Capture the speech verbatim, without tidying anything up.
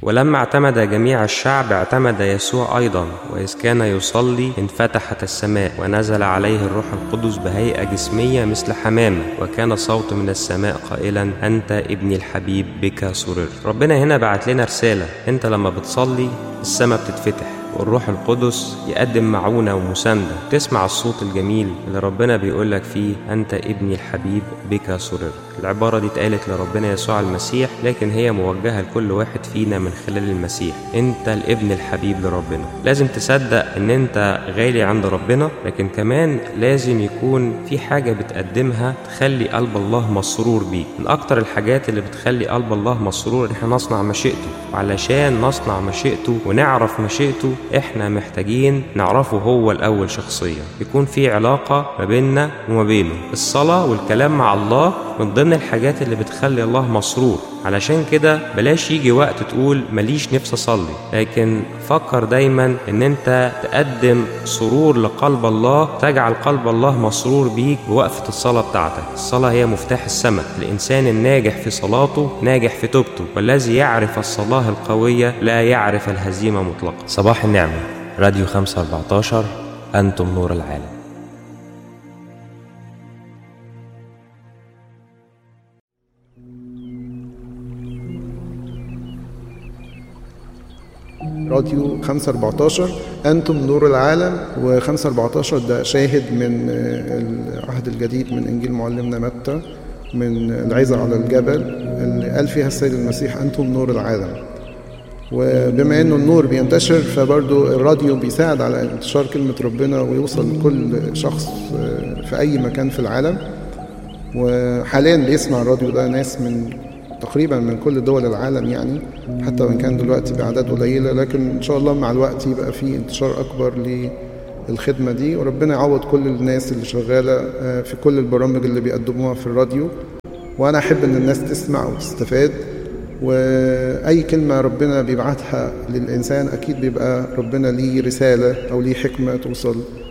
ولما اعتمد جميع الشعب اعتمد يسوع أيضا، وإذ كان يصلي انفتحت السماء ونزل عليه الروح القدس بهيئة جسمية مثل حمامة، وكان صوت من السماء قائلا: أنت ابني الحبيب بك سررت. ربنا هنا بعت لنا رسالة، أنت لما بتصلي السماء بتتفتح والروح القدس يقدم معونة ومساندة. تسمع الصوت الجميل اللي ربنا بيقولك فيه: أنت ابني الحبيب بك سررت. العبارة دي اتقالت لربنا يسوع المسيح، لكن هي موجهة لكل واحد فينا من خلال المسيح. انت الابن الحبيب لربنا. لازم تصدق ان انت غالي عند ربنا، لكن كمان لازم يكون في حاجة بتقدمها تخلي قلب الله مسرور بيك. من اكتر الحاجات اللي بتخلي قلب الله مسرور ان احنا نصنع مشيئته، وعلشان نصنع مشيئته ونعرف مشيئته احنا محتاجين نعرفه هو الاول شخصيا، يكون في علاقة ما بيننا وما بينه. الصلاة والكلام مع الله من ضمن الحاجات اللي بتخلي الله مسرور. علشان كده بلاش يجي وقت تقول ماليش نفس اصلي، لكن فكر دايما ان انت تقدم سرور لقلب الله، تجعل قلب الله مسرور بيك بوقفة الصلاة بتاعتك. الصلاة هي مفتاح السماء. الانسان الناجح في صلاته ناجح في توبته، والذي يعرف الصلاة القوية لا يعرف الهزيمة مطلقا. صباح النعمة، راديو خمسة أربعتاشر، أنتم نور العالم. راديو خمسة أربعتاشر أنتم نور العالم. وخمسة أربعتاشر ده شاهد من العهد الجديد من إنجيل معلمنا متى، من العظة على الجبل اللي قال فيها السيد المسيح: أنتم نور العالم. وبما إنه النور بينتشر، فبرضو الراديو بيساعد على انتشار كلمة ربنا ويوصل لكل شخص في أي مكان في العالم. وحاليا بيسمع الراديو ده ناس من تقريبا من كل دول العالم، يعني حتى وإن كان دلوقتي بأعداد قليلة، لكن إن شاء الله مع الوقت يبقى فيه انتشار أكبر للخدمة دي. وربنا يعوض كل الناس اللي شغالة في كل البرامج اللي بيقدموها في الراديو. وأنا أحب إن الناس تسمع وتستفاد، وأي كلمة ربنا بيبعتها للإنسان أكيد بيبقى ربنا ليه رسالة أو ليه حكمة توصل